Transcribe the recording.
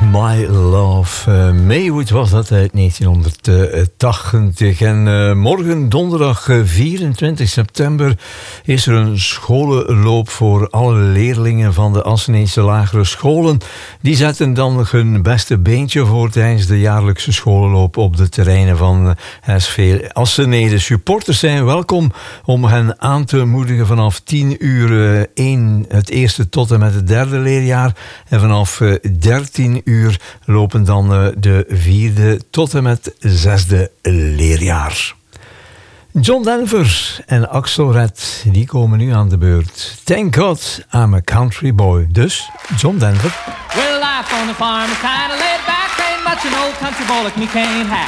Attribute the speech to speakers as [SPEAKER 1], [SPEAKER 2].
[SPEAKER 1] My Love. Maywood was dat uit 1980. En morgen, donderdag 24 september, is er een scholenloop voor alle leerlingen van de Assenese lagere scholen. Die zetten dan hun beste beentje voor tijdens de jaarlijkse scholenloop op de terreinen van SV Assenede. Supporters zijn welkom om hen aan te moedigen vanaf 10 uur het eerste tot en met het derde leerjaar. En vanaf 13 uur lopen dan de vierde tot en met zesde leerjaar. John Denver en Axel Red, die komen nu aan de beurt. Thank God I'm a country boy. Dus John Denver.
[SPEAKER 2] Well, life on the farm is kind of laid back. Ain't much an old country boy like me can't hack.